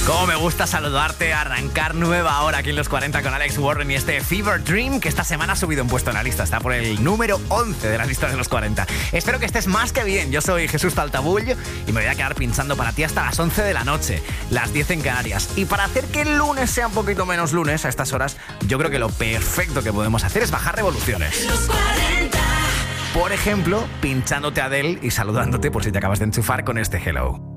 Cómo me gusta saludarte, arrancar nueva hora aquí en Los 40 con Alex Warren y este Fever Dream que esta semana ha subido un puesto en la lista. Está por el número 11 de la lista de Los 40. Espero que estés más que bien. Yo soy Jesús Taltabull y me voy a quedar pinchando para ti hasta las 11 de la noche, las 10 en Canarias. Y para hacer que el lunes sea un poquito menos lunes a estas horas, yo creo que lo perfecto que podemos hacer es bajar revoluciones. Los 40. Por ejemplo, pinchándote a Adele y saludándote por si te acabas de enchufar con este Hello.